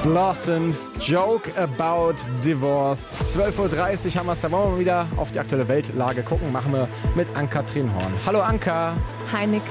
Blossoms, Joke About Divorce. 12.30 Uhr haben wir es, da wollen wir wieder auf die aktuelle Weltlage gucken. Machen wir mit Ann-Kathrin Horn. Hallo Anka. Hi Nick.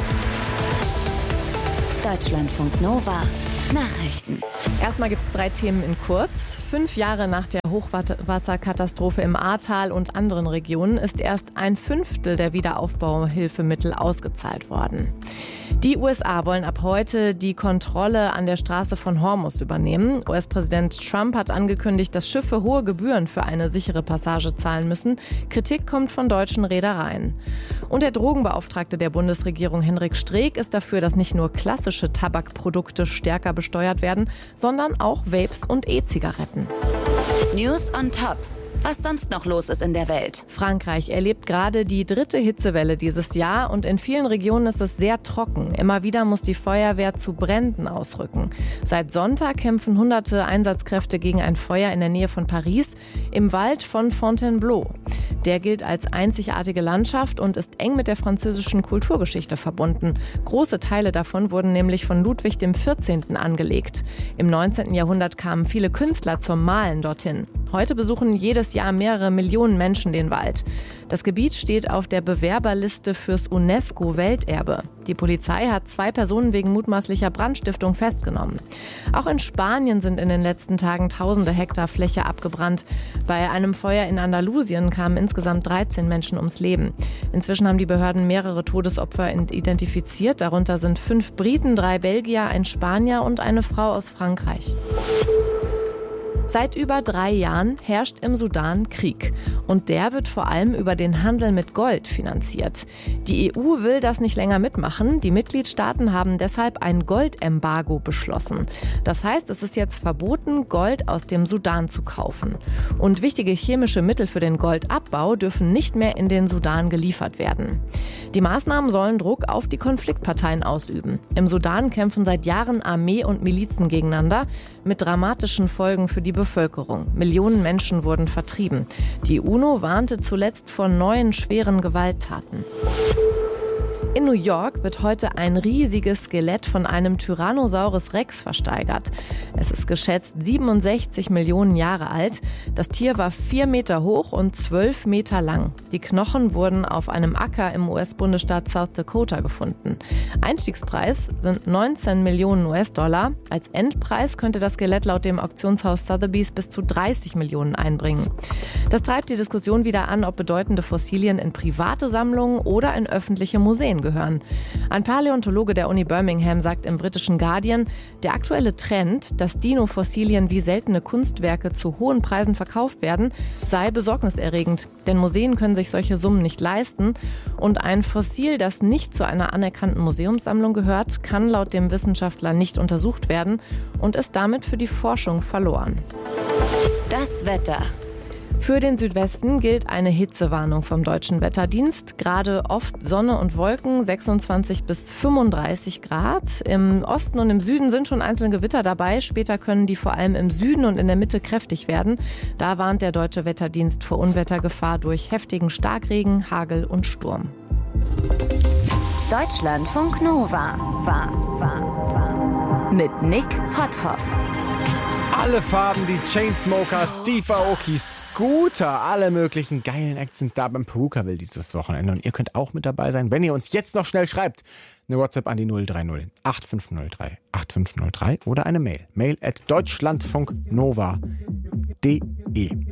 Deutschlandfunk Nova. Nachrichten. Erstmal gibt es 3 Themen in kurz. 5 Jahre nach der Hochwasserkatastrophe im Ahrtal und anderen Regionen ist erst 1/5 der Wiederaufbauhilfemittel ausgezahlt worden. Die USA wollen ab heute die Kontrolle an der Straße von Hormuz übernehmen. US-Präsident Trump hat angekündigt, dass Schiffe hohe Gebühren für eine sichere Passage zahlen müssen. Kritik kommt von deutschen Reedereien. Und der Drogenbeauftragte der Bundesregierung Henrik Streeck ist dafür, dass nicht nur klassische Tabakprodukte stärker besteuert werden, sondern auch Vapes und E-Zigaretten. News on Top. Was sonst noch los ist in der Welt. Frankreich erlebt gerade die 3. Hitzewelle dieses Jahr und in vielen Regionen ist es sehr trocken. Immer wieder muss die Feuerwehr zu Bränden ausrücken. Seit Sonntag kämpfen hunderte Einsatzkräfte gegen ein Feuer in der Nähe von Paris im Wald von Fontainebleau. Der gilt als einzigartige Landschaft und ist eng mit der französischen Kulturgeschichte verbunden. Große Teile davon wurden nämlich von Ludwig XIV. Angelegt. Im 19. Jahrhundert kamen viele Künstler zum Malen dorthin. Heute besuchen jedes Jahr mehrere Millionen Menschen den Wald. Das Gebiet steht auf der Bewerberliste fürs UNESCO-Welterbe. Die Polizei hat 2 Personen wegen mutmaßlicher Brandstiftung festgenommen. Auch in Spanien sind in den letzten Tagen tausende Hektar Fläche abgebrannt. Bei einem Feuer in Andalusien kamen insgesamt 13 Menschen ums Leben. Inzwischen haben die Behörden mehrere Todesopfer identifiziert. Darunter sind 5 Briten, 3 Belgier, ein Spanier und eine Frau aus Frankreich. Seit über 3 Jahren herrscht im Sudan Krieg. Und der wird vor allem über den Handel mit Gold finanziert. Die EU will das nicht länger mitmachen. Die Mitgliedstaaten haben deshalb ein Goldembargo beschlossen. Das heißt, es ist jetzt verboten, Gold aus dem Sudan zu kaufen. Und wichtige chemische Mittel für den Goldabbau dürfen nicht mehr in den Sudan geliefert werden. Die Maßnahmen sollen Druck auf die Konfliktparteien ausüben. Im Sudan kämpfen seit Jahren Armee und Milizen gegeneinander, mit dramatischen Folgen für die Bevölkerung. Millionen Menschen wurden vertrieben. Die UNO warnte zuletzt vor neuen schweren Gewalttaten. In New York wird heute ein riesiges Skelett von einem Tyrannosaurus Rex versteigert. Es ist geschätzt 67 Millionen Jahre alt. Das Tier war 4 Meter hoch und 12 Meter lang. Die Knochen wurden auf einem Acker im US-Bundesstaat South Dakota gefunden. Einstiegspreis sind 19 Millionen US-Dollar. Als Endpreis könnte das Skelett laut dem Auktionshaus Sotheby's bis zu 30 Millionen einbringen. Das treibt die Diskussion wieder an, ob bedeutende Fossilien in private Sammlungen oder in öffentliche Museen gehören. Ein Paläontologe der Uni Birmingham sagt im britischen Guardian, der aktuelle Trend, dass Dino-Fossilien wie seltene Kunstwerke zu hohen Preisen verkauft werden, sei besorgniserregend. Denn Museen können sich solche Summen nicht leisten. Und ein Fossil, das nicht zu einer anerkannten Museumssammlung gehört, kann laut dem Wissenschaftler nicht untersucht werden und ist damit für die Forschung verloren. Das Wetter. Für den Südwesten gilt eine Hitzewarnung vom Deutschen Wetterdienst. Gerade oft Sonne und Wolken, 26 bis 35 Grad. Im Osten und im Süden sind schon einzelne Gewitter dabei. Später können die vor allem im Süden und in der Mitte kräftig werden. Da warnt der Deutsche Wetterdienst vor Unwettergefahr durch heftigen Starkregen, Hagel und Sturm. Deutschlandfunk Nova. Mit Nick Potthoff. Alle Farben, die Chainsmokers, Steve Aoki, Scooter, alle möglichen geilen Acts sind da beim Perukaville dieses Wochenende. Und ihr könnt auch mit dabei sein, wenn ihr uns jetzt noch schnell schreibt. Eine WhatsApp an die 030 8503 8503 oder eine Mail. Mail@deutschlandfunknova.de.